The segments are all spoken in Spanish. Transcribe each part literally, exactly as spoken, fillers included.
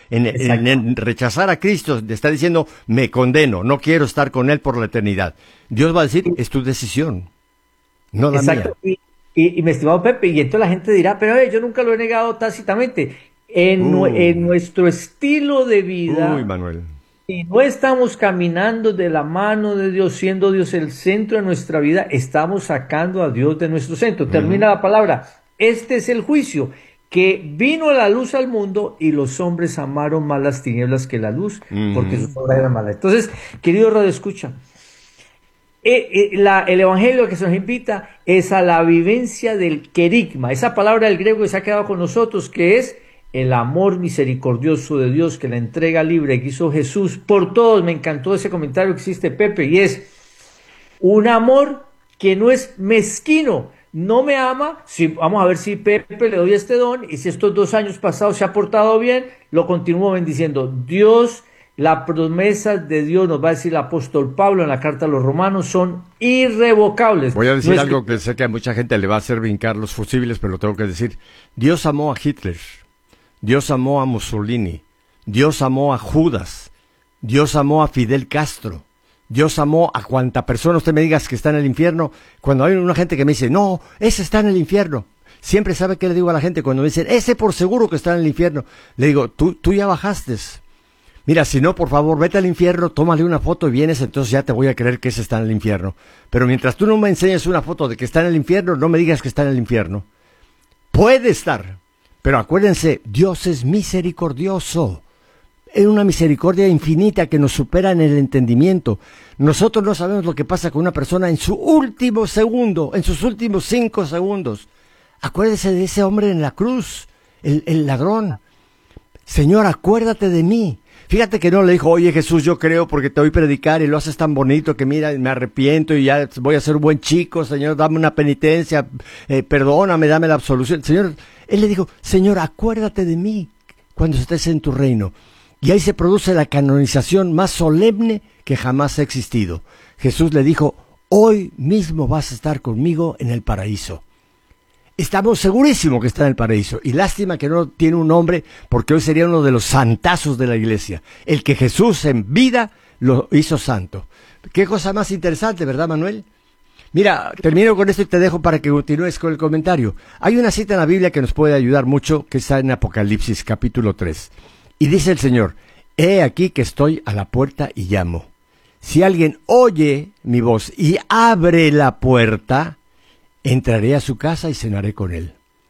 En, en, en rechazar a Cristo, te está diciendo, me condeno, no quiero estar con Él por la eternidad. Dios va a decir, es tu decisión, no la Exacto. mía. Y, y, y mi estimado Pepe, y entonces la gente dirá, pero eh, yo nunca lo he negado tácitamente. En, nue- en Uh, nuestro estilo de uy, vida, Manuel. si no estamos caminando de la mano de Dios, siendo Dios el centro de nuestra vida, estamos sacando a Dios de nuestro centro. Termina Ujú, la palabra. Este es el juicio, que vino la luz al mundo y los hombres amaron más las tinieblas que la luz, porque sus ujú. obras eran malas. Entonces, querido Radio Escucha, eh, eh, la- el evangelio que se nos invita es a la vivencia del querigma, esa palabra del griego que se ha quedado con nosotros, que es el amor misericordioso de Dios, que la entrega libre que hizo Jesús por todos. Me encantó ese comentario que hiciste, Pepe, y es un amor que no es mezquino. No me ama, si, vamos a ver si Pepe le doy este don y si estos dos años pasados se ha portado bien, lo continúo bendiciendo. Dios, la promesa de Dios, nos va a decir el apóstol Pablo en la carta a los romanos, son irrevocables. Voy a No decir es que, algo que sé que a mucha gente le va a hacer brincar los fusibles, pero lo tengo que decir. Dios amó a Hitler, Dios amó a Mussolini, Dios amó a Judas, Dios amó a Fidel Castro, Dios amó a cuanta persona usted me digas que está en el infierno. Cuando hay una gente que me dice, no, ese está en el infierno, siempre sabe qué le digo a la gente cuando me dicen, ese por seguro que está en el infierno. Le digo, tú, tú ya bajaste. Mira, si no, por favor, vete al infierno, tómale una foto y vienes, entonces ya te voy a creer que ese está en el infierno. Pero mientras tú no me enseñes una foto de que está en el infierno, no me digas que está en el infierno. Puede estar, pero acuérdense, Dios es misericordioso. Es una misericordia infinita que nos supera en el entendimiento. Nosotros no sabemos lo que pasa con una persona en su último segundo, en sus últimos cinco segundos. Acuérdese de ese hombre en la cruz, el, el ladrón. Señor, acuérdate de mí. Fíjate que no le dijo, oye Jesús, yo creo porque te oí predicar y lo haces tan bonito que mira, me arrepiento y ya voy a ser un buen chico, Señor, dame una penitencia, eh, perdóname, dame la absolución. Señor, él le dijo, Señor, acuérdate de mí cuando estés en tu reino. Y ahí se produce la canonización más solemne que jamás ha existido. Jesús le dijo, hoy mismo vas a estar conmigo en el paraíso. Estamos segurísimos que está en el paraíso. Y lástima que no tiene un nombre, porque hoy sería uno de los santazos de la iglesia. El que Jesús en vida lo hizo santo. Qué cosa más interesante, ¿verdad, Manuel? Mira, termino con esto y te dejo para que continúes con el comentario. Hay una cita en la Biblia que nos puede ayudar mucho, que está en Apocalipsis capítulo tres. Y dice el Señor, he aquí que estoy a la puerta y llamo. Si alguien oye mi voz y abre la puerta, entraré a su casa y cenaré con él.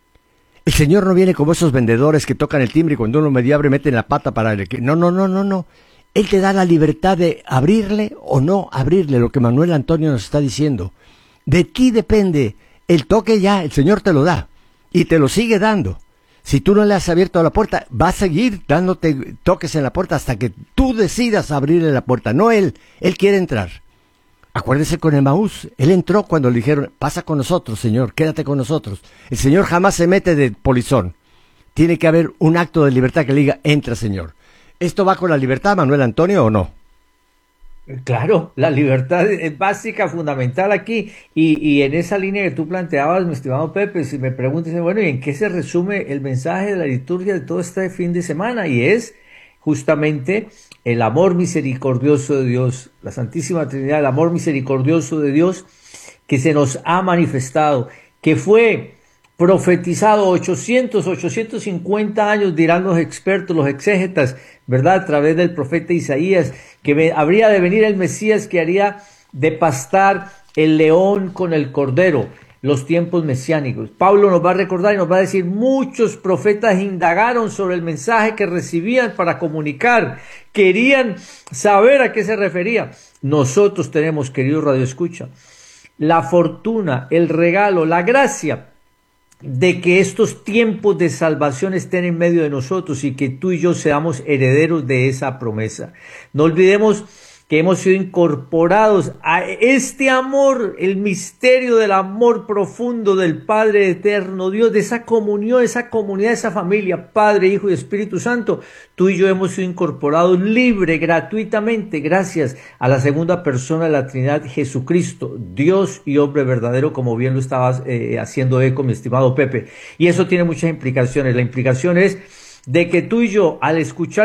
El Señor no viene como esos vendedores que tocan el timbre y cuando uno medio abre meten la pata para... El... No, no, no, no, no. Él te da la libertad de abrirle o no abrirle, lo que Manuel Antonio nos está diciendo. De ti depende. El toque ya, el Señor te lo da y te lo sigue dando. Si tú no le has abierto la puerta, va a seguir dándote toques en la puerta hasta que tú decidas abrirle la puerta, no él. Él quiere entrar. Acuérdese con Emaús, él entró cuando le dijeron, pasa con nosotros, Señor, quédate con nosotros. El Señor jamás se mete de polizón. Tiene que haber un acto de libertad que le diga, entra, Señor. ¿Esto va con la libertad, Manuel Antonio, o no? claro, la libertad es básica, fundamental aquí. Y, y en esa línea que tú planteabas, mi estimado Pepe, si me preguntas, bueno, ¿y en qué se resume el mensaje de la liturgia de todo este fin de semana? Y es justamente el amor misericordioso de Dios, la Santísima Trinidad, el amor misericordioso de Dios que se nos ha manifestado, que fue profetizado ochocientos, ochocientos cincuenta años, dirán los expertos, los exégetas, ¿verdad? A través del profeta Isaías, que me, habría de venir el Mesías que haría de pastar el león con el cordero, los tiempos mesiánicos. Pablo nos va a recordar y nos va a decir, muchos profetas indagaron sobre el mensaje que recibían para comunicar, querían saber a qué se refería. Nosotros tenemos, querido Radio Escucha, la fortuna, el regalo, la gracia de que estos tiempos de salvación estén en medio de nosotros y que tú y yo seamos herederos de esa promesa. No olvidemos que hemos sido incorporados a este amor, el misterio del amor profundo del Padre eterno Dios, de esa comunión, esa comunidad, esa familia, Padre, Hijo y Espíritu Santo. Tú y yo hemos sido incorporados libre, gratuitamente, gracias a la segunda persona de la Trinidad, Jesucristo, Dios y hombre verdadero, como bien lo estabas eh, haciendo eco, mi estimado Pepe. Y eso tiene muchas implicaciones. La implicación es de que tú y yo, al escuchar